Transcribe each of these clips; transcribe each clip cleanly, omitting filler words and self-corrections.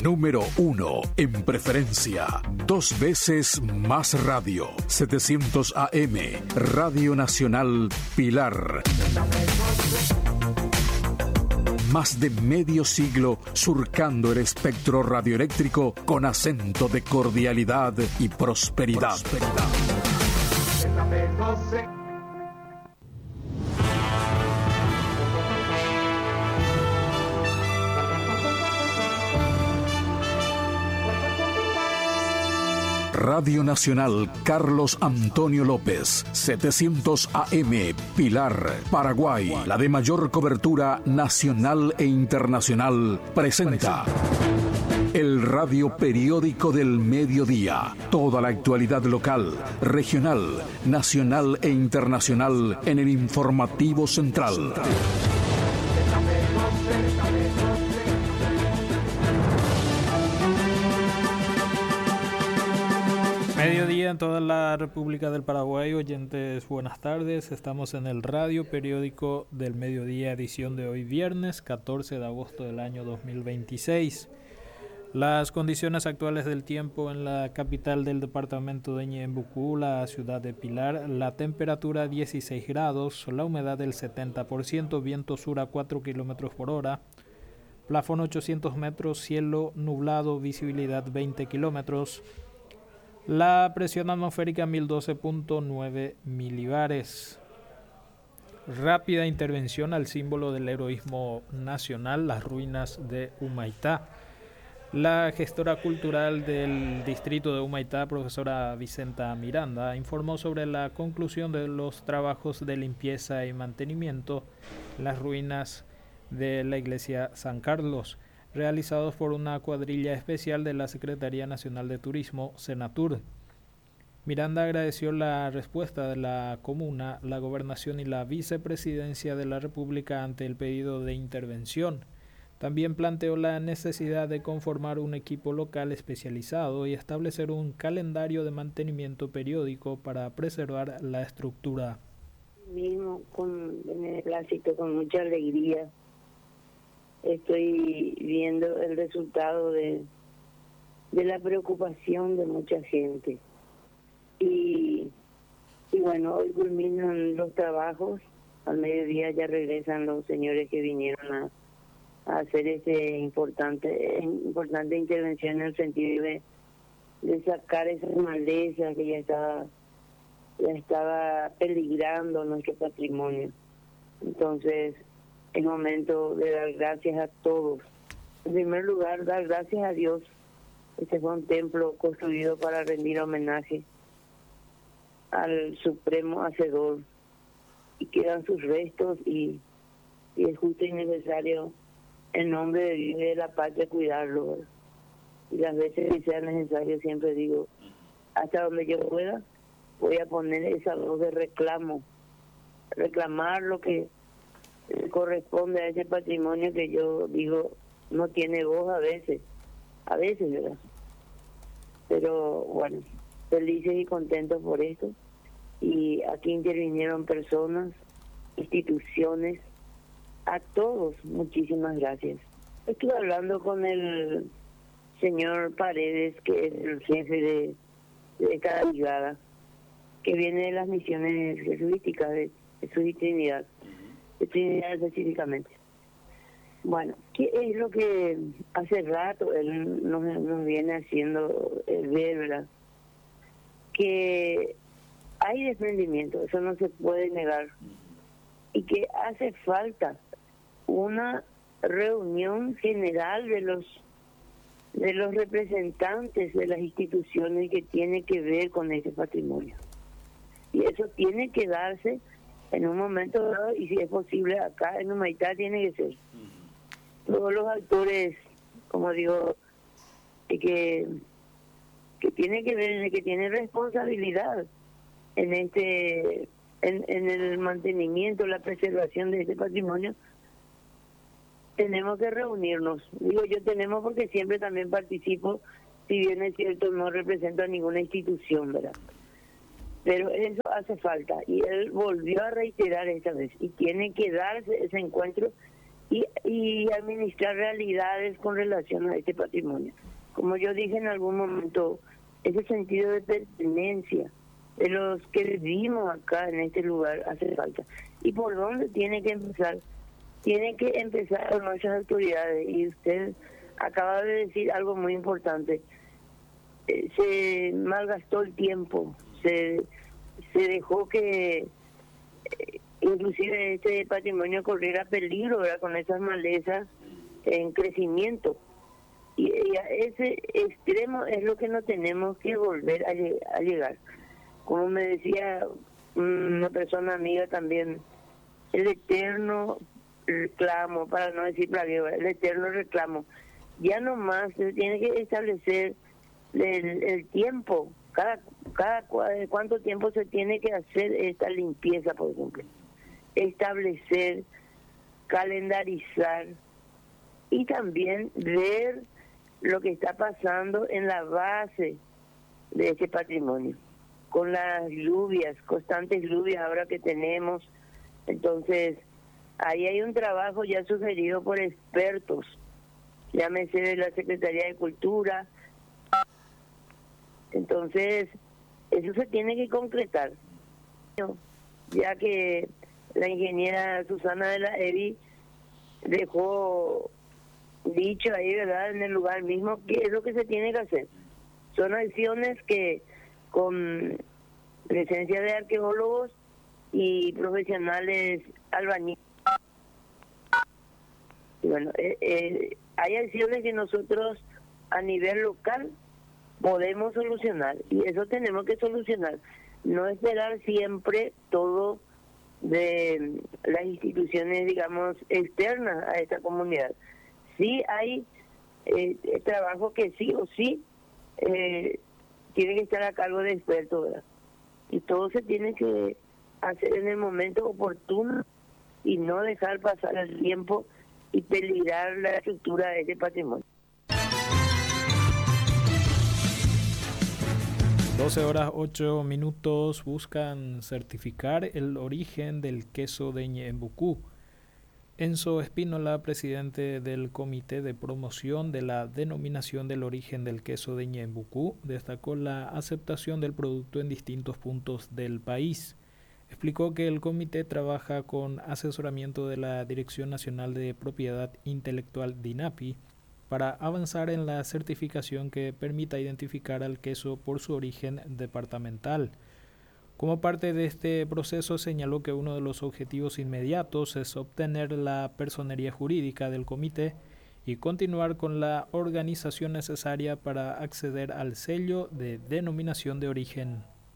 Número 1 en preferencia. 2 veces más radio. 700 AM. Radio Nacional Pilar. Más de medio siglo surcando el espectro radioeléctrico con acento de cordialidad y prosperidad. Radio Nacional Carlos Antonio López, 700 AM, Pilar, Paraguay, la de mayor cobertura nacional e internacional, presenta el radio periódico del mediodía. Toda la actualidad local, regional, nacional e internacional en el informativo central. Mediodía en toda la República del Paraguay, oyentes, buenas tardes. Estamos en el radio periódico del mediodía, edición de hoy viernes 14 de agosto del año 2026. Las condiciones actuales del tiempo en la capital del departamento de Ñembucú, la ciudad de Pilar: la temperatura 16 grados, la humedad del 70%, viento sur a 4 kilómetros por hora, plafón 800 metros, cielo nublado, visibilidad 20 kilómetros. La presión atmosférica 1012.9 milibares. Rápida intervención al símbolo del heroísmo nacional, las ruinas de Humaitá. La gestora cultural del distrito de Humaitá, profesora Vicenta Miranda, informó sobre la conclusión de los trabajos de limpieza y mantenimiento en las ruinas de la iglesia San Carlos, realizados por una cuadrilla especial de la Secretaría Nacional de Turismo, Senatur. Miranda agradeció la respuesta de la comuna, la gobernación y la vicepresidencia de la República ante el pedido de intervención. También planteó la necesidad de conformar un equipo local especializado y establecer un calendario de mantenimiento periódico para preservar la estructura. Mismo con beneplácito, con mucha alegría, estoy viendo el resultado de la preocupación de mucha gente. Y bueno, hoy culminan los trabajos, al mediodía ya regresan los señores que vinieron a hacer importante intervención en el sentido de sacar esas malezas que ya estaba peligrando nuestro patrimonio. Entonces, es momento de dar gracias a todos. En primer lugar, dar gracias a Dios. Este fue un templo construido para rendir homenaje al Supremo Hacedor, y quedan sus restos y es justo y necesario, en nombre de Dios y de la patria, cuidarlo. Y las veces que sea necesario, siempre digo, hasta donde yo pueda, voy a poner esa voz de reclamar lo que corresponde a ese patrimonio que yo digo no tiene voz a veces, ¿verdad? Pero bueno, felices y contentos por esto. Y aquí intervinieron personas, instituciones, a todos, muchísimas gracias. Estuve hablando con el señor Paredes, que es el jefe de cada brigada, que viene de las misiones jesuíticas de Jesús y Trinidad, de Trinidad específicamente. Bueno, ¿qué es lo que hace rato él nos viene haciendo ver, verdad? Que hay desprendimiento, eso no se puede negar, y que hace falta una reunión general de los representantes de las instituciones que tiene que ver con ese patrimonio. Y eso tiene que darse en un momento dado, y si es posible acá en Humaitá tiene que ser. Todos los actores, como digo, que tiene que ver, que tiene responsabilidad en el mantenimiento, la preservación de este patrimonio, tenemos que reunirnos. Digo yo tenemos porque siempre también participo, si bien es cierto no represento a ninguna institución, ¿verdad? Pero eso hace falta, y él volvió a reiterar esta vez, y tiene que darse ese encuentro y administrar realidades con relación a este patrimonio. Como yo dije en algún momento, ese sentido de pertenencia de los que vivimos acá en este lugar hace falta. ¿Y por dónde tiene que empezar? Tiene que empezar con nuestras autoridades. Y usted acaba de decir algo muy importante. Se malgastó el tiempo, se dejó que inclusive este patrimonio corriera peligro, ¿verdad?, con esas malezas en crecimiento. Y a ese extremo es lo que no tenemos que volver a llegar. Como me decía una persona amiga también, el eterno reclamo, para no decir plagueo, el eterno reclamo. Ya no más se tiene que establecer el tiempo, cuánto tiempo se tiene que hacer esta limpieza, por ejemplo. Establecer, calendarizar y también ver lo que está pasando en la base de ese patrimonio, con las lluvias, constantes lluvias ahora que tenemos. Entonces, ahí hay un trabajo ya sugerido por expertos, llámese de la Secretaría de Cultura. Entonces, eso se tiene que concretar, ya que la ingeniera Susana de la EBI dejó dicho ahí, ¿verdad?, en el lugar mismo, qué es lo que se tiene que hacer. Son acciones que con presencia de arqueólogos y profesionales albañiles. Bueno, hay acciones que nosotros a nivel local podemos solucionar, y eso tenemos que solucionar, no esperar siempre todo de las instituciones, digamos, externas a esta comunidad. Sí hay trabajo que sí o sí tiene que estar a cargo de expertos, ¿verdad? Y todo se tiene que hacer en el momento oportuno y no dejar pasar el tiempo y peligrar la estructura de ese patrimonio. 12:08. Buscan certificar el origen del queso de Ñembucú. Enzo Espínola, presidente del Comité de Promoción de la Denominación del Origen del Queso de Ñembucú, destacó la aceptación del producto en distintos puntos del país. Explicó que el comité trabaja con asesoramiento de la Dirección Nacional de Propiedad Intelectual DINAPI para avanzar en la certificación que permita identificar al queso por su origen departamental. Como parte de este proceso, señaló que uno de los objetivos inmediatos es obtener la personería jurídica del comité y continuar con la organización necesaria para acceder al sello de denominación de origen.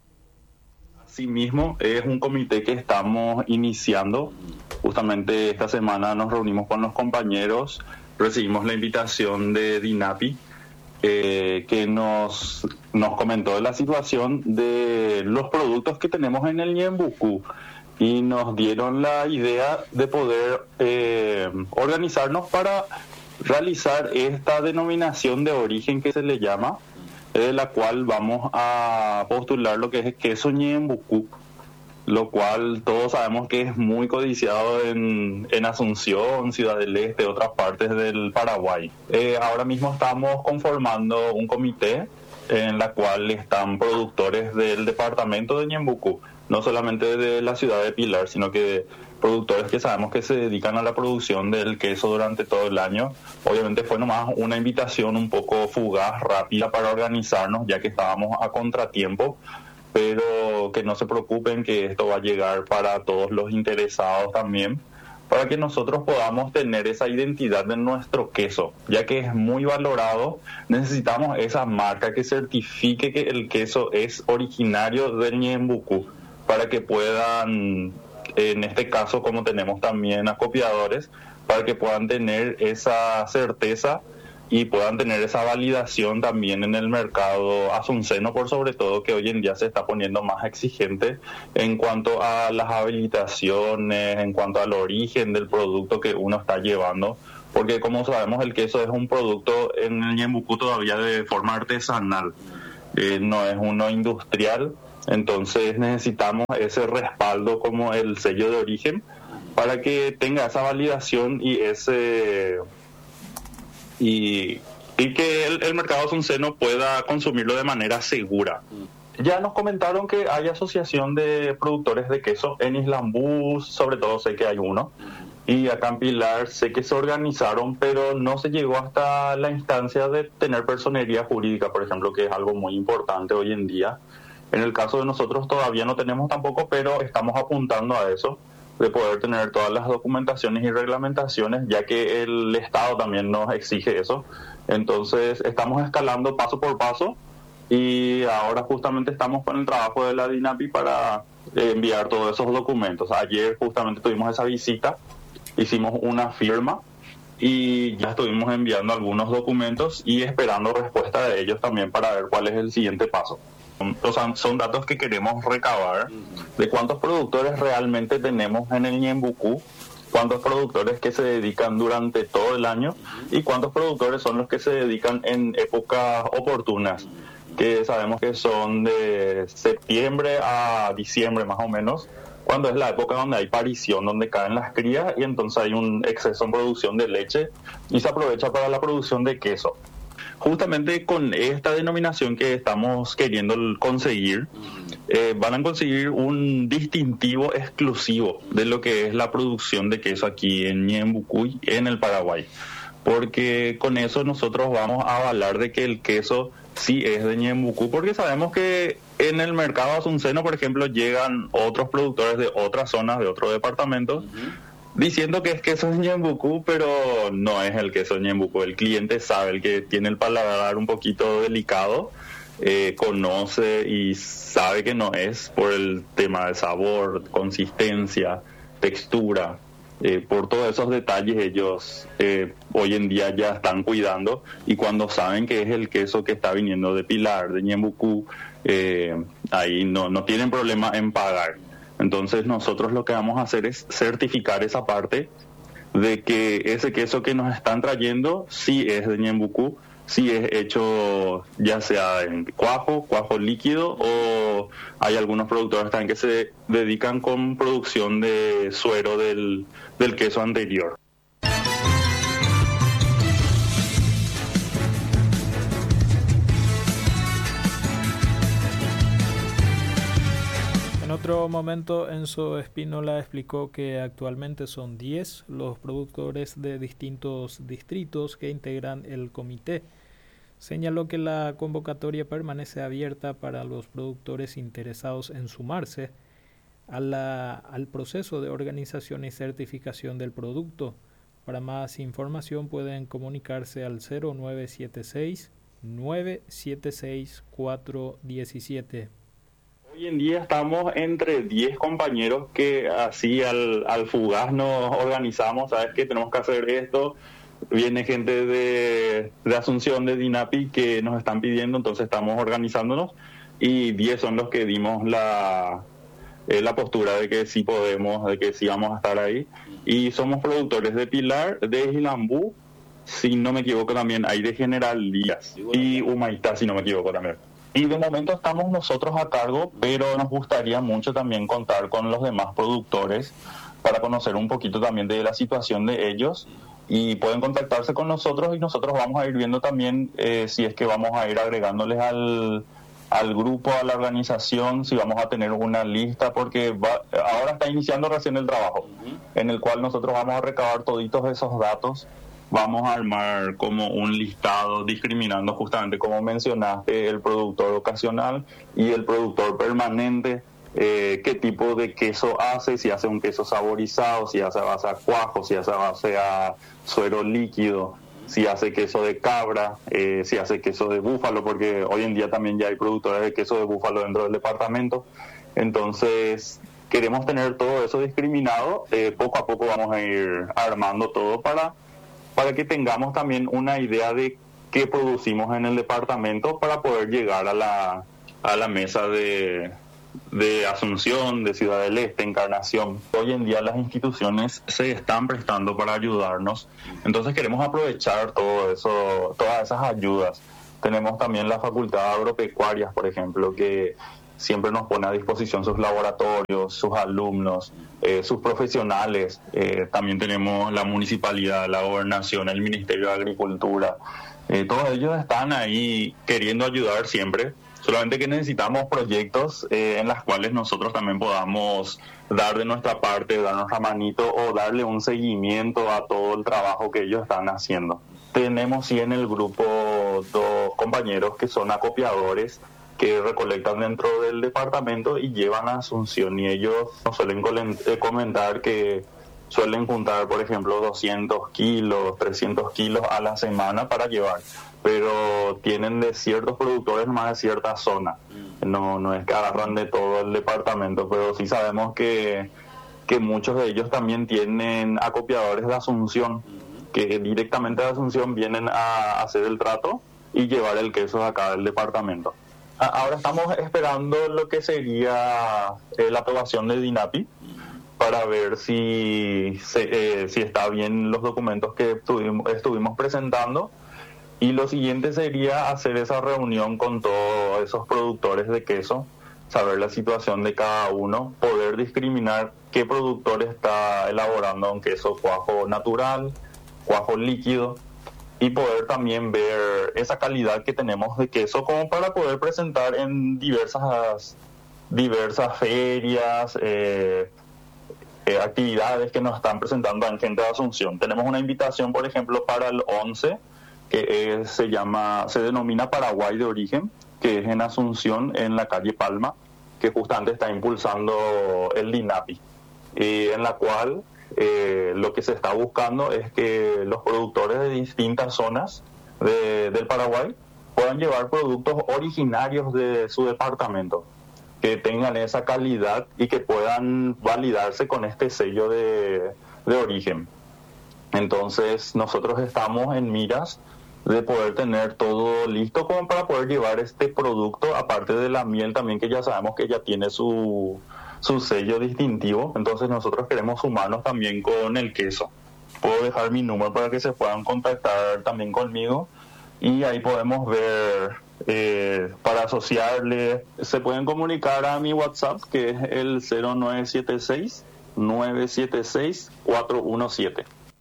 Asimismo, es un comité que estamos iniciando. Justamente esta semana nos reunimos con los compañeros, recibimos la invitación de DINAPI, que nos comentó de la situación de los productos que tenemos en el Ñembucú y nos dieron la idea de poder organizarnos para realizar esta denominación de origen que se le llama, de la cual vamos a postular lo que es el queso Ñembucú, lo cual todos sabemos que es muy codiciado en Asunción, Ciudad del Este, otras partes del Paraguay. Ahora mismo estamos conformando un comité en la cual están productores del departamento de Ñembucú, no solamente de la ciudad de Pilar, sino que productores que sabemos que se dedican a la producción del queso durante todo el año. Obviamente fue nomás una invitación un poco fugaz, rápida para organizarnos, ya que estábamos a contratiempo, pero que no se preocupen, que esto va a llegar para todos los interesados también, para que nosotros podamos tener esa identidad de nuestro queso, ya que es muy valorado. Necesitamos esa marca que certifique que el queso es originario del Ñembucú, para que puedan, en este caso como tenemos también acopiadores, para que puedan tener esa certeza y puedan tener esa validación también en el mercado asunceno, por sobre todo, que hoy en día se está poniendo más exigente en cuanto a las habilitaciones, en cuanto al origen del producto que uno está llevando, porque como sabemos el queso es un producto en el Ñembucú todavía de forma artesanal, no es uno industrial. Entonces necesitamos ese respaldo como el sello de origen para que tenga esa validación y que el mercado asunceno pueda consumirlo de manera segura. Ya nos comentaron que hay asociación de productores de queso en Islambú, sobre todo sé que hay uno, y acá en Pilar sé que se organizaron, pero no se llegó hasta la instancia de tener personería jurídica, por ejemplo, que es algo muy importante hoy en día. En el caso de nosotros todavía no tenemos tampoco, pero estamos apuntando a eso, de poder tener todas las documentaciones y reglamentaciones, ya que el Estado también nos exige eso. Entonces estamos escalando paso por paso y ahora justamente estamos con el trabajo de la DINAPI para enviar todos esos documentos. Ayer justamente tuvimos esa visita, hicimos una firma y ya estuvimos enviando algunos documentos y esperando respuesta de ellos también para ver cuál es el siguiente paso. O sea, son datos que queremos recabar de cuántos productores realmente tenemos en el Ñembucú, cuántos productores que se dedican durante todo el año y cuántos productores son los que se dedican en épocas oportunas, que sabemos que son de septiembre a diciembre más o menos, cuando es la época donde hay parición, donde caen las crías y entonces hay un exceso en producción de leche y se aprovecha para la producción de queso. Justamente con esta denominación que estamos queriendo conseguir, van a conseguir un distintivo exclusivo de lo que es la producción de queso aquí en Ñembucú, en el Paraguay. Porque con eso nosotros vamos a avalar de que el queso sí es de Ñembucú, porque sabemos que en el mercado asunceno, por ejemplo, llegan otros productores de otras zonas, de otros departamentos, diciendo que es queso de Ñembucú, pero no es el queso de Ñembucú. El cliente sabe, el que tiene el paladar un poquito delicado, conoce y sabe que no es por el tema de sabor, consistencia, textura. Por todos esos detalles ellos hoy en día ya están cuidando, y cuando saben que es el queso que está viniendo de Pilar, de Ñembucú, ahí no tienen problema en pagar. Entonces nosotros lo que vamos a hacer es certificar esa parte de que ese queso que nos están trayendo sí es de Ñembucú, sí es hecho ya sea en cuajo líquido, o hay algunos productores también que se dedican con producción de suero del queso anterior. En otro momento, Enzo Espínola explicó que actualmente son 10 los productores de distintos distritos que integran el comité. Señaló que la convocatoria permanece abierta para los productores interesados en sumarse al proceso de organización y certificación del producto. Para más información pueden comunicarse al 0976 976 417. Hoy en día estamos entre 10 compañeros que así al fugaz nos organizamos. Sabes que tenemos que hacer esto, viene gente de Asunción, de DINAPI, que nos están pidiendo, entonces estamos organizándonos, y 10 son los que dimos la postura de que sí podemos, de que sí vamos a estar ahí, y somos productores de Pilar, de Islambú, si no me equivoco también hay de General Díaz y Humaitá, si no me equivoco también. Y de momento estamos nosotros a cargo, pero nos gustaría mucho también contar con los demás productores para conocer un poquito también de la situación de ellos, y pueden contactarse con nosotros y nosotros vamos a ir viendo también si es que vamos a ir agregándoles al grupo, a la organización, si vamos a tener una lista, porque ahora está iniciando recién el trabajo, en el cual nosotros vamos a recabar toditos esos datos. Vamos a armar como un listado discriminando justamente, como mencionaste, el productor ocasional y el productor permanente, qué tipo de queso hace, si hace un queso saborizado, si hace a base a cuajo, si hace a base a suero líquido, si hace queso de cabra, si hace queso de búfalo, porque hoy en día también ya hay productores de queso de búfalo dentro del departamento. Entonces queremos tener todo eso discriminado. Poco a poco vamos a ir armando todo para que tengamos también una idea de qué producimos en el departamento para poder llegar a la mesa de Asunción, de Ciudad del Este, Encarnación. Hoy en día las instituciones se están prestando para ayudarnos, entonces queremos aprovechar todo eso, todas esas ayudas. Tenemos también la Facultad de Agropecuarias, por ejemplo, que siempre nos pone a disposición sus laboratorios, sus alumnos, sus profesionales. También tenemos la municipalidad, la gobernación, el Ministerio de Agricultura. Todos ellos están ahí queriendo ayudar siempre. Solamente que necesitamos proyectos en los cuales nosotros también podamos dar de nuestra parte, dar nuestra manito o darle un seguimiento a todo el trabajo que ellos están haciendo. Tenemos sí en el grupo 2 compañeros que son acopiadores que recolectan dentro del departamento y llevan a Asunción, y ellos nos suelen comentar que suelen juntar, por ejemplo, 200 kilos, 300 kilos a la semana para llevar, pero tienen de ciertos productores más de cierta zona. No es que agarran de todo el departamento, pero sí sabemos que muchos de ellos también tienen acopiadores de Asunción, que directamente de Asunción vienen a hacer el trato y llevar el queso acá del departamento. Ahora estamos esperando lo que sería la aprobación de DINAPI para ver si está bien los documentos que estuvimos presentando, y lo siguiente sería hacer esa reunión con todos esos productores de queso, saber la situación de cada uno, poder discriminar qué productor está elaborando un queso cuajo natural, cuajo líquido, y poder también ver esa calidad que tenemos de queso como para poder presentar en diversas ferias, actividades que nos están presentando en Gente de Asunción. Tenemos una invitación, por ejemplo, para el 11, que se denomina Paraguay de Origen, que es en Asunción, en la calle Palma, que justamente está impulsando el DINAPI, y en la cual lo que se está buscando es que los productores de distintas zonas del Paraguay puedan llevar productos originarios de su departamento, que tengan esa calidad y que puedan validarse con este sello de origen. Entonces nosotros estamos en miras de poder tener todo listo como para poder llevar este producto, aparte de la miel también, que ya sabemos que ya tiene su sello distintivo. Entonces nosotros queremos sumarnos también con el queso. Puedo dejar mi número para que se puedan contactar también conmigo, y ahí podemos ver, para asociarle, se pueden comunicar a mi WhatsApp, que es el 0976-976-417.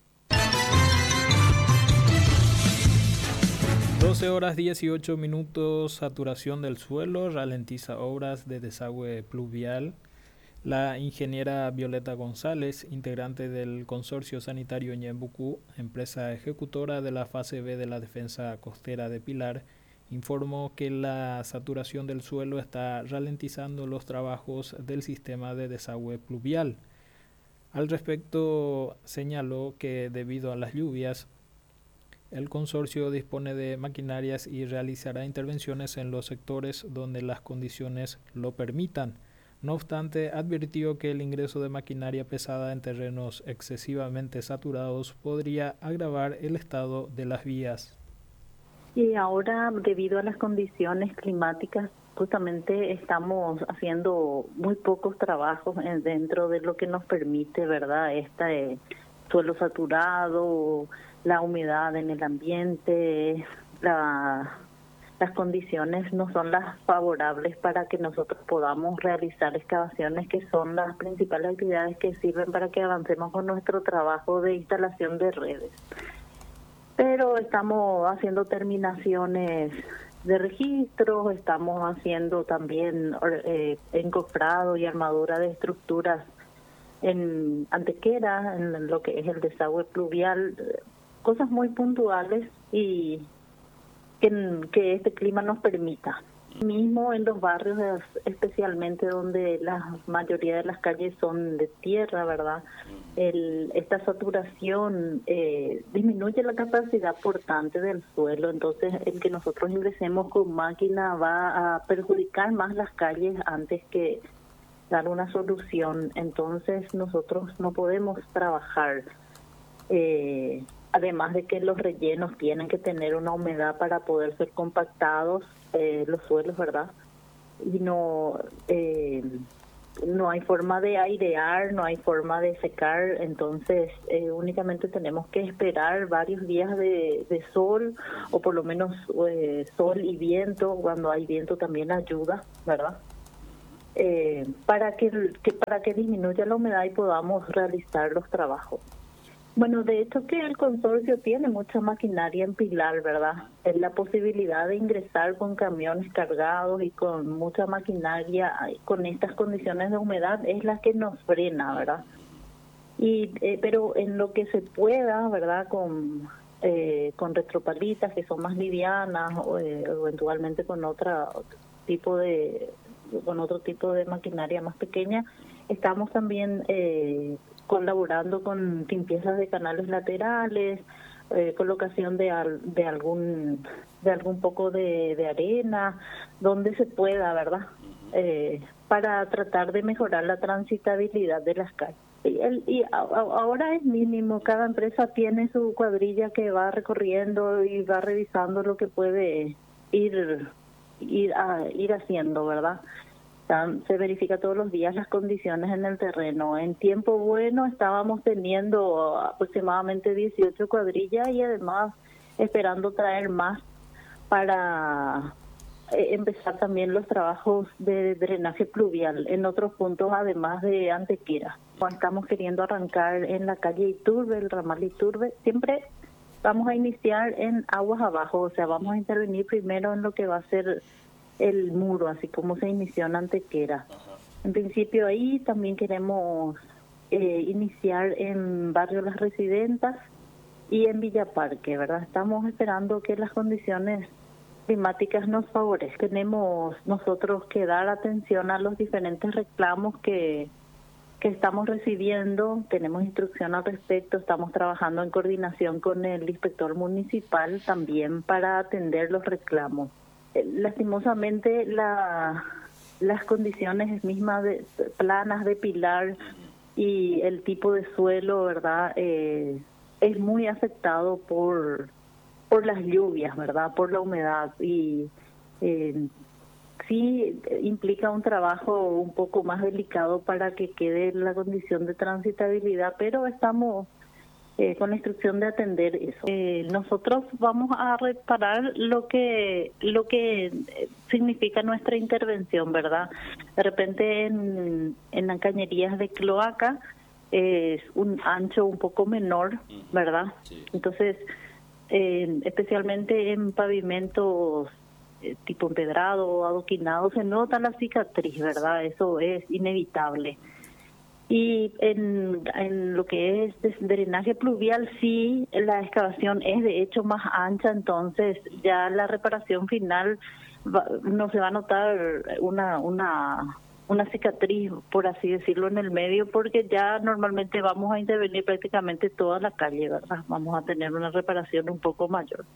12 horas 18 minutos, saturación del suelo, ralentiza obras de desagüe pluvial. La ingeniera Violeta González, integrante del Consorcio Sanitario Ñembucú, empresa ejecutora de la fase B de la defensa costera de Pilar, informó que la saturación del suelo está ralentizando los trabajos del sistema de desagüe pluvial. Al respecto, señaló que debido a las lluvias, el consorcio dispone de maquinarias y realizará intervenciones en los sectores donde las condiciones lo permitan. No obstante, advirtió que el ingreso de maquinaria pesada en terrenos excesivamente saturados podría agravar el estado de las vías. Y ahora, debido a las condiciones climáticas, justamente estamos haciendo muy pocos trabajos dentro de lo que nos permite, ¿verdad? Suelo saturado, la humedad en el ambiente, las condiciones no son las favorables para que nosotros podamos realizar excavaciones, que son las principales actividades que sirven para que avancemos con nuestro trabajo de instalación de redes. Pero estamos haciendo terminaciones de registros, estamos haciendo también encofrado y armadura de estructuras en Antequera, en lo que es el desagüe pluvial, cosas muy puntuales y que este clima nos permita. Mismo en los barrios, especialmente donde la mayoría de las calles son de tierra, ¿verdad? Esta saturación disminuye la capacidad portante del suelo, entonces el que nosotros ingresemos con máquina va a perjudicar más las calles antes que dar una solución. Entonces nosotros no podemos trabajar, además de que los rellenos tienen que tener una humedad para poder ser compactados, los suelos, ¿verdad? Y no hay forma de airear, no hay forma de secar, entonces únicamente tenemos que esperar varios días de sol, o por lo menos sol y viento. Cuando hay viento también ayuda, ¿verdad? para que disminuya la humedad y podamos realizar los trabajos. Bueno, de hecho que el consorcio tiene mucha maquinaria en Pilar, ¿verdad? Es la posibilidad de ingresar con camiones cargados y con mucha maquinaria con estas condiciones de humedad es la que nos frena, ¿verdad? Pero en lo que se pueda, ¿verdad? Con retropalitas que son más livianas o eventualmente con otro tipo de maquinaria más pequeña, estamos también colaborando con limpiezas de canales laterales, colocación de algún poco de arena, donde se pueda, ¿verdad? Para tratar de mejorar la transitabilidad de las calles. Ahora es mínimo, cada empresa tiene su cuadrilla que va recorriendo y va revisando lo que puede ir haciendo, ¿verdad? Se verifica todos los días las condiciones en el terreno. En tiempo bueno estábamos teniendo aproximadamente 18 cuadrillas y además esperando traer más para empezar también los trabajos de drenaje pluvial en otros puntos además de Antequera. Estamos queriendo arrancar en la calle Iturbe, el ramal Iturbe. Siempre vamos a iniciar en aguas abajo, o sea, vamos a intervenir primero en lo que va a ser el muro, así como se inició en Antequera. En principio ahí también queremos iniciar en Barrio Las Residentas y en Villa Parque, ¿verdad? Estamos esperando que las condiciones climáticas nos favorezcan. Tenemos nosotros que dar atención a los diferentes reclamos que estamos recibiendo, tenemos instrucción al respecto, estamos trabajando en coordinación con el inspector municipal también para atender los reclamos. Lastimosamente las condiciones mismas planas de Pilar y el tipo de suelo, ¿verdad? Es muy afectado por las lluvias, ¿verdad? Por la humedad y sí implica un trabajo un poco más delicado para que quede la condición de transitabilidad, pero estamos con la instrucción de atender eso. Nosotros vamos a reparar lo que significa nuestra intervención, ¿verdad? De repente en las cañerías de cloaca es un ancho un poco menor, ¿verdad? Entonces, especialmente en pavimentos tipo empedrado o adoquinado se nota la cicatriz, ¿verdad? Eso es inevitable. Y en lo que es drenaje pluvial, sí, la excavación es de hecho más ancha, entonces ya la reparación final no se va a notar una cicatriz, por así decirlo, en el medio, porque ya normalmente vamos a intervenir prácticamente toda la calle, ¿verdad? Vamos a tener una reparación un poco mayor.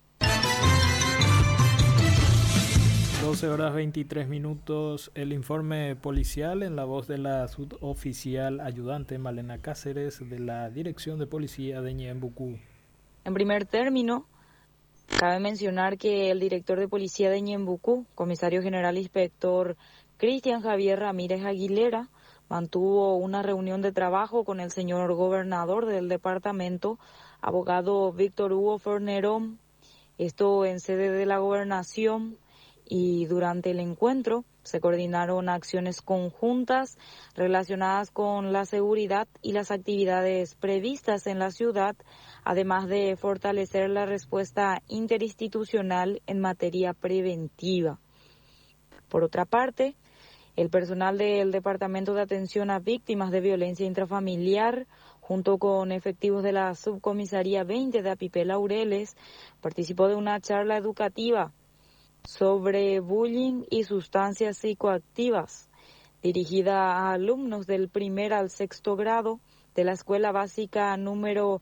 12:23, el informe policial en la voz de la suboficial ayudante Malena Cáceres de la Dirección de Policía de Ñembucú. En primer término, cabe mencionar que el director de Policía de Ñembucú, comisario general inspector Cristian Javier Ramírez Aguilera, mantuvo una reunión de trabajo con el señor gobernador del departamento, abogado Víctor Hugo Fornerón, esto en sede de la gobernación. Y durante el encuentro se coordinaron acciones conjuntas relacionadas con la seguridad y las actividades previstas en la ciudad, además de fortalecer la respuesta interinstitucional en materia preventiva. Por otra parte, el personal del Departamento de Atención a Víctimas de Violencia Intrafamiliar, junto con efectivos de la Subcomisaría 20 de Apipé Laureles, participó de una charla educativa sobre bullying y sustancias psicoactivas, dirigida a alumnos del 1 al 6 grado de la Escuela Básica número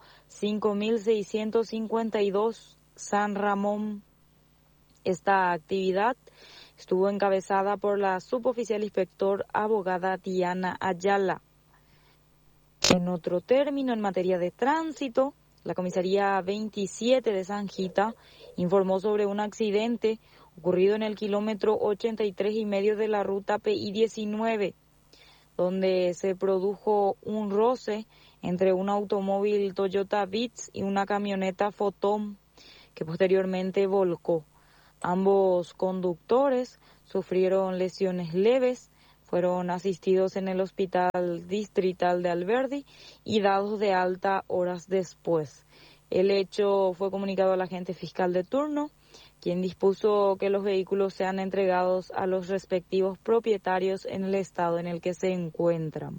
5652 San Ramón. Esta actividad estuvo encabezada por la suboficial inspector abogada Diana Ayala. En otro término, en materia de tránsito, la comisaría 27 de San Gita informó sobre un accidente ocurrido en el kilómetro 83,5 de la ruta PI 19, donde se produjo un roce entre un automóvil Toyota Vitz y una camioneta Fotom, que posteriormente volcó. Ambos conductores sufrieron lesiones leves, fueron asistidos en el Hospital Distrital de Alberdi y dados de alta horas después. El hecho fue comunicado al agente fiscal de turno, quien dispuso que los vehículos sean entregados a los respectivos propietarios en el estado en el que se encuentran.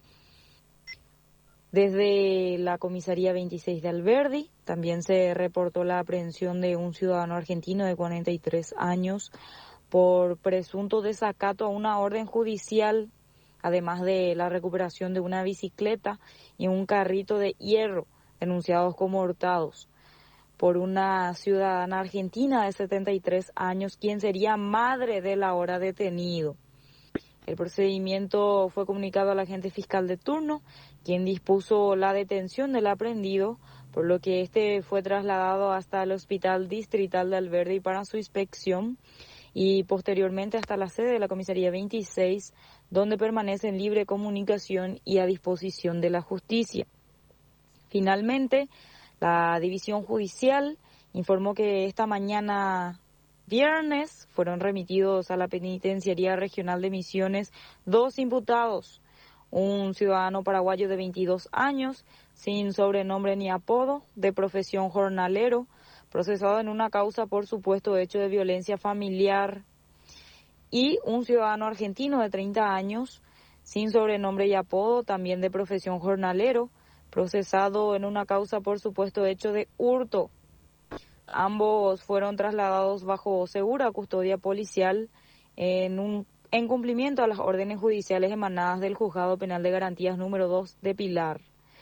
Desde la comisaría 26 de Alberdi también se reportó la aprehensión de un ciudadano argentino de 43 años por presunto desacato a una orden judicial, además de la recuperación de una bicicleta y un carrito de hierro denunciados como hurtados por una ciudadana argentina de 73 años, quien sería madre del ahora detenido. El procedimiento fue comunicado al agente fiscal de turno, quien dispuso la detención del aprehendido, por lo que este fue trasladado hasta el Hospital Distrital de Alberdi para su inspección y posteriormente hasta la sede de la comisaría 26, donde permanece en libre comunicación y a disposición de la justicia. Finalmente, la división judicial informó que esta mañana viernes fueron remitidos a la Penitenciaría Regional de Misiones 2 imputados, un ciudadano paraguayo de 22 años, sin sobrenombre ni apodo, de profesión jornalero, procesado en una causa por supuesto hecho de violencia familiar, y un ciudadano argentino de 30 años, sin sobrenombre y apodo, también de profesión jornalero, procesado en una causa por supuesto hecho de hurto. Ambos fueron trasladados bajo segura custodia policial en cumplimiento a las órdenes judiciales emanadas del Juzgado Penal de Garantías número 2 de Pilar.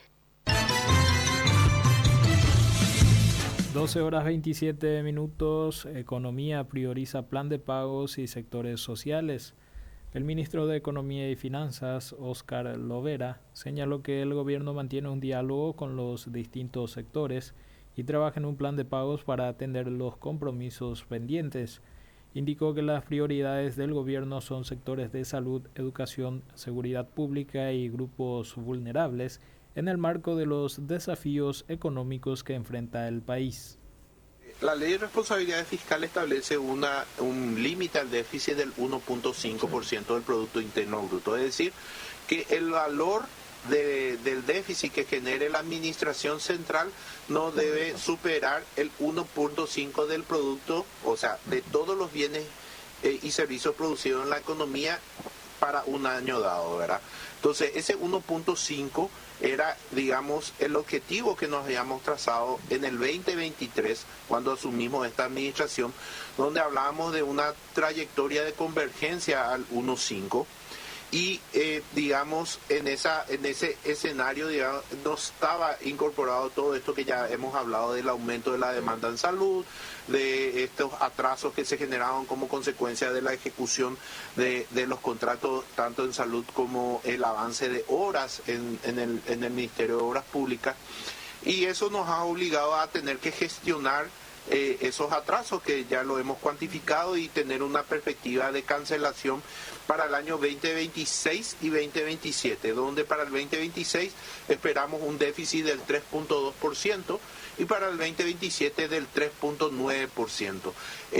12:27. Economía prioriza plan de pagos y sectores sociales. El ministro de Economía y Finanzas, Óscar Lovera, señaló que el gobierno mantiene un diálogo con los distintos sectores y trabaja en un plan de pagos para atender los compromisos pendientes. Indicó que las prioridades del gobierno son sectores de salud, educación, seguridad pública y grupos vulnerables en el marco de los desafíos económicos que enfrenta el país. La ley de responsabilidad fiscal establece un límite al déficit del 1.5% del Producto Interno Bruto, es decir, que el valor del déficit que genere la administración central no debe superar el 1.5 del producto, o sea, de todos los bienes y servicios producidos en la economía para un año dado, ¿verdad? Entonces, ese 1.5 era, digamos, el objetivo que nos habíamos trazado en el 2023, cuando asumimos esta administración, donde hablábamos de una trayectoria de convergencia al 1.5. Y, digamos, en ese escenario, digamos, no estaba incorporado todo esto que ya hemos hablado del aumento de la demanda en salud, de estos atrasos que se generaron como consecuencia de la ejecución de los contratos, tanto en salud como el avance de horas en el Ministerio de Obras Públicas. Y eso nos ha obligado a tener que gestionar esos atrasos que ya lo hemos cuantificado y tener una perspectiva de cancelación para el año 2026 y 2027, donde para el 2026 esperamos un déficit del 3.2% y para el 2027 del 3.9%.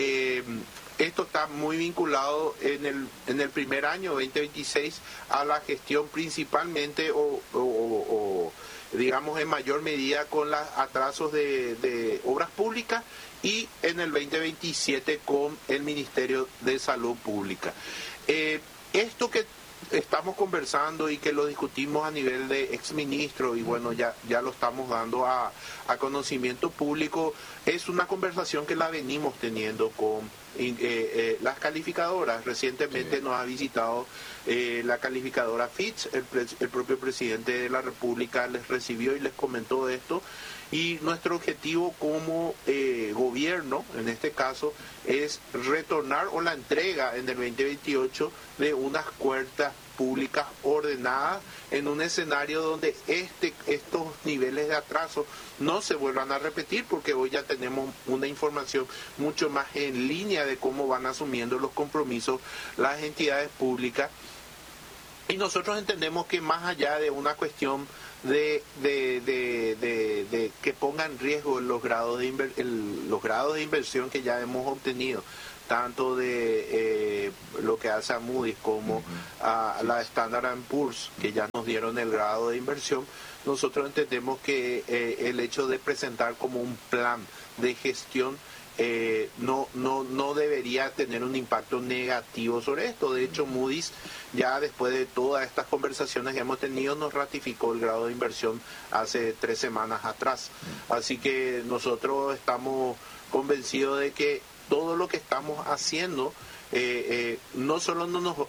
Esto está muy vinculado en el primer año, 2026, a la gestión principalmente o digamos en mayor medida con los atrasos de obras públicas y en el 2027 con el Ministerio de Salud Pública. Esto que estamos conversando y que lo discutimos a nivel de exministro y bueno, ya lo estamos dando a conocimiento público, es una conversación que la venimos teniendo con las calificadoras. Recientemente nos ha visitado la calificadora Fitch, el propio presidente de la República les recibió y les comentó esto. Y nuestro objetivo como gobierno, en este caso, es retornar o la entrega en el 2028 de unas cuentas públicas ordenadas en un escenario donde estos niveles de atraso no se vuelvan a repetir, porque hoy ya tenemos una información mucho más en línea de cómo van asumiendo los compromisos las entidades públicas. Y nosotros entendemos que más allá de una cuestión de que ponga en riesgo los grados de inversión que ya hemos obtenido, tanto de lo que hace a Moody's como a la Standard & Poor's, que ya nos dieron el grado de inversión, nosotros entendemos que el hecho de presentar como un plan de gestión no debería tener un impacto negativo sobre esto. De hecho, Moody's, ya después de todas estas conversaciones que hemos tenido, nos ratificó el grado de inversión hace 3 semanas atrás. Así que nosotros estamos convencidos de que todo lo que estamos haciendo no solo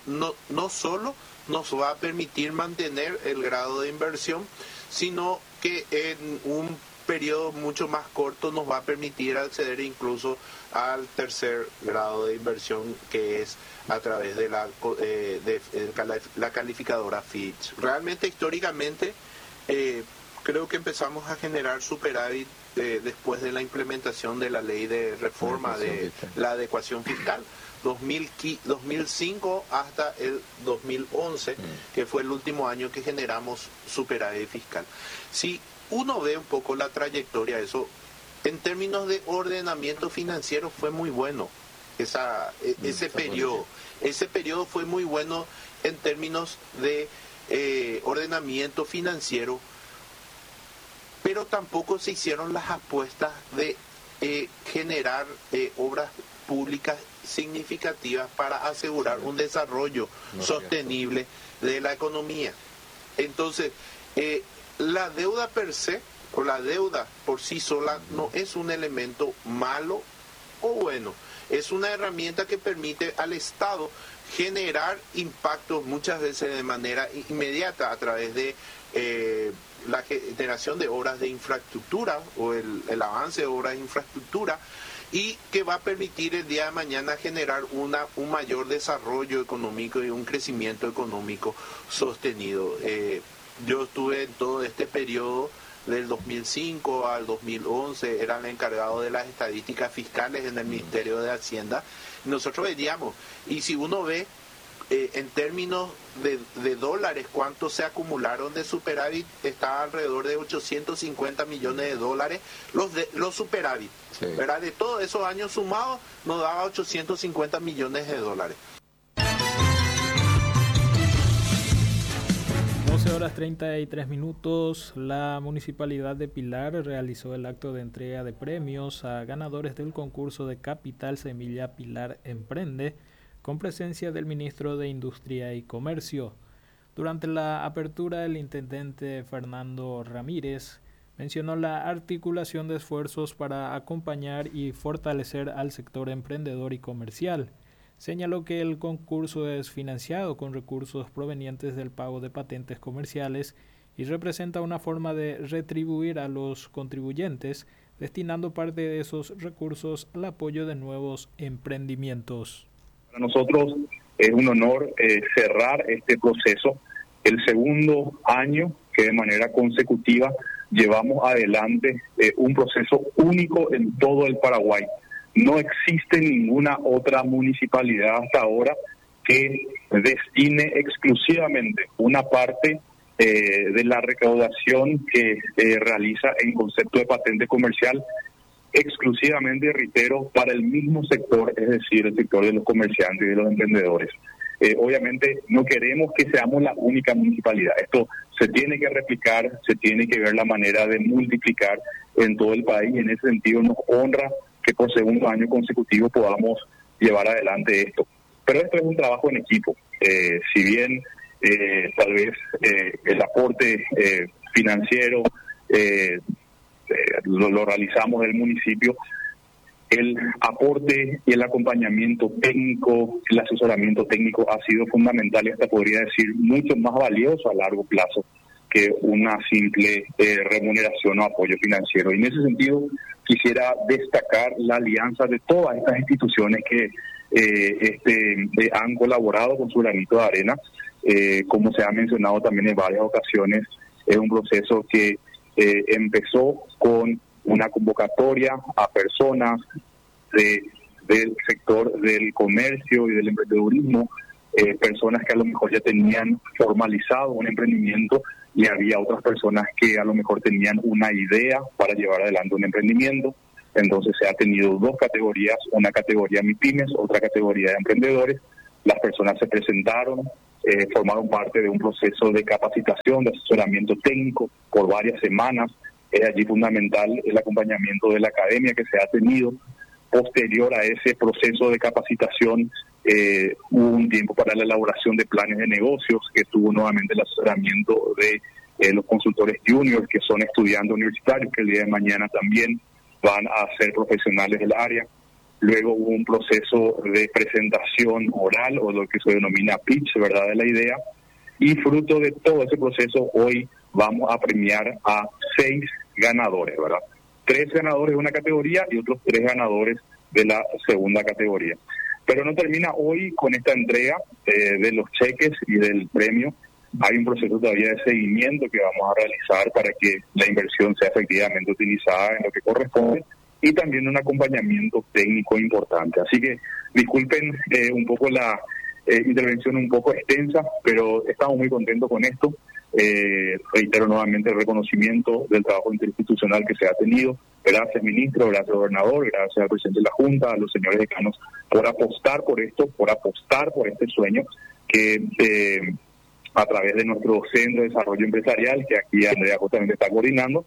nos va a permitir mantener el grado de inversión, sino que en un periodo mucho más corto nos va a permitir acceder incluso al tercer grado de inversión, que es a través de la calificadora Fitch. Realmente, históricamente, creo que empezamos a generar superávit después de la implementación de la ley de reforma de la adecuación fiscal. 2005 hasta el 2011, que fue el último año que generamos superávit fiscal. Si uno ve un poco la trayectoria de eso, en términos de ordenamiento financiero fue muy bueno. Ese periodo fue muy bueno en términos de ordenamiento financiero, pero tampoco se hicieron las apuestas de generar obras públicas significativas para asegurar un desarrollo sostenible de la economía. Entonces, la deuda per se, o la deuda por sí sola, no es un elemento malo o bueno. Es una herramienta que permite al Estado generar impactos muchas veces de manera inmediata a través de la generación de obras de infraestructura o el avance de obras de infraestructura, y que va a permitir el día de mañana generar un mayor desarrollo económico y un crecimiento económico sostenido. Yo estuve en todo este periodo del 2005 al 2011, era el encargado de las estadísticas fiscales en el Ministerio de Hacienda. Nosotros veíamos, y si uno ve en términos de dólares cuánto se acumularon de superávit, está alrededor de 850 millones de dólares los superávit, sí, ¿verdad? De todos esos años sumados nos daba 850 millones de dólares. 12:33. La Municipalidad de Pilar realizó el acto de entrega de premios a ganadores del concurso de Capital Semilla Pilar Emprende, con presencia del ministro de Industria y Comercio. Durante la apertura, el intendente Fernando Ramírez mencionó la articulación de esfuerzos para acompañar y fortalecer al sector emprendedor y comercial. Señaló que el concurso es financiado con recursos provenientes del pago de patentes comerciales y representa una forma de retribuir a los contribuyentes, destinando parte de esos recursos al apoyo de nuevos emprendimientos. Para nosotros es un honor cerrar este proceso, el segundo año que de manera consecutiva llevamos adelante un proceso único en todo el Paraguay. No existe ninguna otra municipalidad hasta ahora que destine exclusivamente una parte de la recaudación que realiza en concepto de patente comercial exclusivamente, reitero, para el mismo sector, es decir, el sector de los comerciantes y de los emprendedores. Obviamente no queremos que seamos la única municipalidad. Esto se tiene que replicar, se tiene que ver la manera de multiplicar en todo el país. En ese sentido nos honra que por segundo año consecutivo podamos llevar adelante esto. Pero esto es un trabajo en equipo. Si bien tal vez el aporte financiero lo realizamos del municipio, el aporte y el acompañamiento técnico, el asesoramiento técnico ha sido fundamental y hasta podría decir mucho más valioso a largo plazo que una simple remuneración o apoyo financiero. Y en ese sentido quisiera destacar la alianza de todas estas instituciones que han colaborado con su granito de arena. Como se ha mencionado también en varias ocasiones, es un proceso que empezó con una convocatoria a personas del sector del comercio y del emprendedurismo, personas que a lo mejor ya tenían formalizado un emprendimiento, y había otras personas que a lo mejor tenían una idea para llevar adelante un emprendimiento. Entonces se ha tenido dos categorías, una categoría MIPYMES, otra categoría de emprendedores. Las personas se presentaron, formaron parte de un proceso de capacitación, de asesoramiento técnico por varias semanas. Es allí fundamental el acompañamiento de la academia que se ha tenido. Posterior a ese proceso de capacitación, hubo un tiempo para la elaboración de planes de negocios, que tuvo nuevamente el asesoramiento de los consultores juniors, que son estudiantes universitarios, que el día de mañana también van a ser profesionales del área. Luego hubo un proceso de presentación oral, o lo que se denomina pitch, ¿verdad?, de la idea. Y fruto de todo ese proceso, hoy vamos a premiar a 6 ganadores, ¿verdad? 3 ganadores de una categoría y otros 3 ganadores de la segunda categoría. Pero no termina hoy con esta entrega de los cheques y del premio. Hay un proceso todavía de seguimiento que vamos a realizar para que la inversión sea efectivamente utilizada en lo que corresponde, y también un acompañamiento técnico importante. Así que disculpen un poco la intervención un poco extensa, pero estamos muy contentos con esto. Reitero nuevamente el reconocimiento del trabajo interinstitucional que se ha tenido. Gracias, ministro, gracias, gobernador, gracias al presidente de la Junta, a los señores decanos, por apostar por esto, por apostar por este sueño que a través de nuestro Centro de Desarrollo Empresarial, que aquí Andrea justamente está coordinando,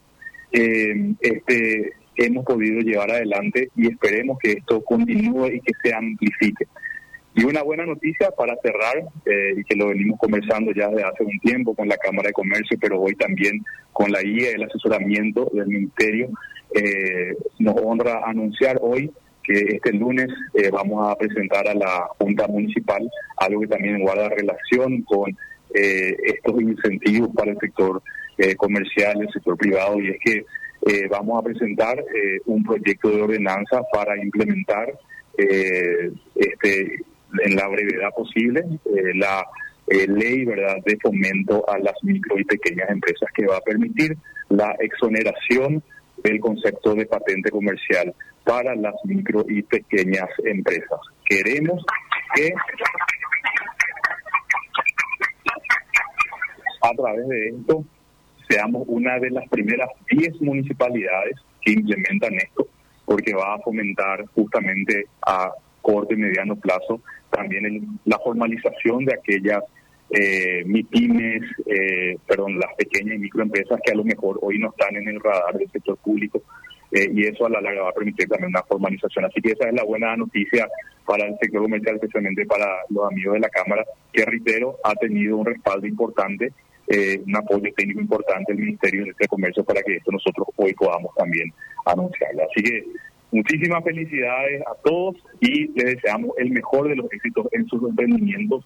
hemos podido llevar adelante, y esperemos que esto continúe y que se amplifique. Y una buena noticia para cerrar, y que lo venimos conversando ya desde hace un tiempo con la Cámara de Comercio, pero hoy también con la guía y el asesoramiento del Ministerio, nos honra anunciar hoy que este lunes vamos a presentar a la Junta Municipal algo que también guarda relación con estos incentivos para el sector comercial, el sector privado, y es que vamos a presentar un proyecto de ordenanza para implementar en la brevedad posible la ley, ¿verdad?, de fomento a las micro y pequeñas empresas, que va a permitir la exoneración del concepto de patente comercial para las micro y pequeñas empresas. Queremos que a través de esto seamos una de las primeras 10 municipalidades que implementan esto, porque va a fomentar justamente a corto y mediano plazo también la formalización de aquellas MIPYMES, las pequeñas y microempresas que a lo mejor hoy no están en el radar del sector público, y eso a la larga va a permitir también una formalización. Así que esa es la buena noticia para el sector comercial, especialmente para los amigos de la Cámara, que, reitero, ha tenido un respaldo importante, un apoyo técnico importante del Ministerio de Comercio para que esto nosotros hoy podamos también anunciarlo. Así que muchísimas felicidades a todos y les deseamos el mejor de los éxitos en sus emprendimientos.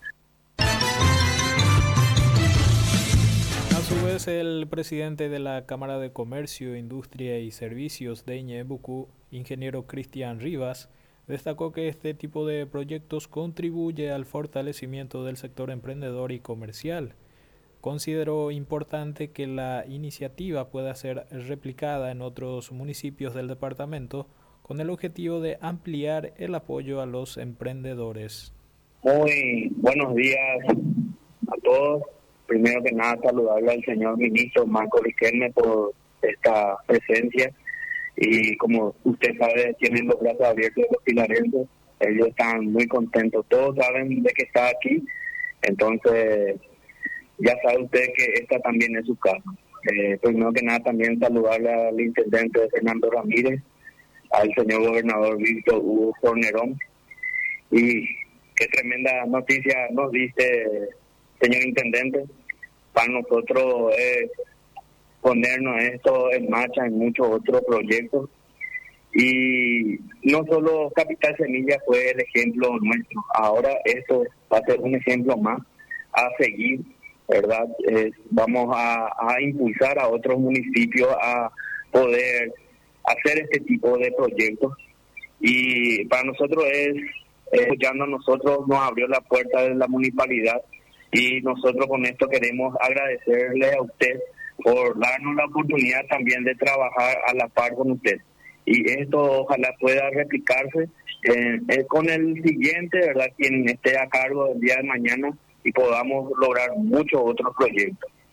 A su vez, el presidente de la Cámara de Comercio, Industria y Servicios de Ñeembucú, ingeniero Cristian Rivas, destacó que este tipo de proyectos contribuye al fortalecimiento del sector emprendedor y comercial. Consideró importante que la iniciativa pueda ser replicada en otros municipios del departamento con el objetivo de ampliar el apoyo a los emprendedores. Muy buenos días a todos. Primero que nada, saludarle al señor ministro Marco Riquelme por esta presencia. Y como usted sabe, tienen los brazos abiertos de los pilarenses. Ellos están muy contentos. Todos saben de que está aquí. Entonces, ya sabe usted que esta también es su casa. Primero que nada, también saludarle al intendente Fernando Ramírez, al señor gobernador Víctor Hugo Fornerón. Y qué tremenda noticia nos dice, señor intendente. Para nosotros es ponernos esto en marcha en muchos otros proyectos. Y no solo Capital Semilla fue el ejemplo nuestro. Ahora esto va a ser un ejemplo más a seguir, ¿verdad? Vamos a impulsar a otros municipios a poder hacer este tipo de proyectos, y para nosotros escuchando a nosotros nos abrió la puerta de la municipalidad, y nosotros con esto queremos agradecerle a usted por darnos la oportunidad también de trabajar a la par con usted, y esto ojalá pueda replicarse con el siguiente, ¿verdad?, quien esté a cargo el día de mañana, y podamos lograr muchos otros proyectos.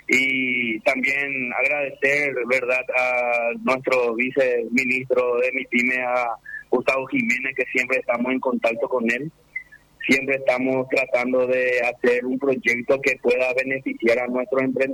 Y también agradecer, ¿verdad?, a nuestro viceministro de MIPYME, a Gustavo Jiménez, que siempre estamos en contacto con él. Siempre estamos tratando de hacer un proyecto que pueda beneficiar a nuestros emprendedores.